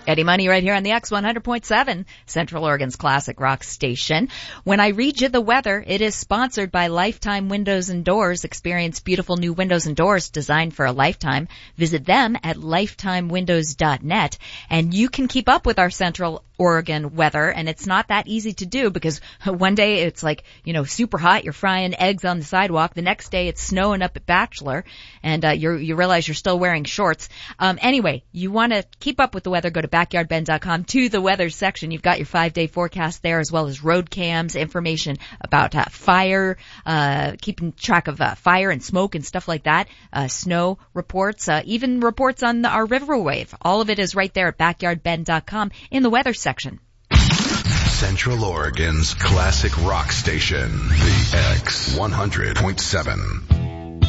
Eddie Money right here on the X 100.7, Central Oregon's classic rock station. When I read you the weather, it is sponsored by Lifetime Windows and Doors. Experience beautiful new windows and doors designed for a lifetime. Visit them at lifetimewindows.net. And you can keep up with our Central Oregon weather, and it's not that easy to do because one day it's like, super hot, you're frying eggs on the sidewalk. The next day it's snowing up at Bachelor, and you realize you're still wearing shorts. Anyway, you want to keep up with the weather, go to backyardben.com to the weather section. You've got your 5-day forecast there, as well as road cams, information about fire, keeping track of fire and smoke and stuff like that, snow reports, even reports on our river wave. All of it is right there at backyardben.com in the weather section. Central Oregon's classic rock station, the X 100.7.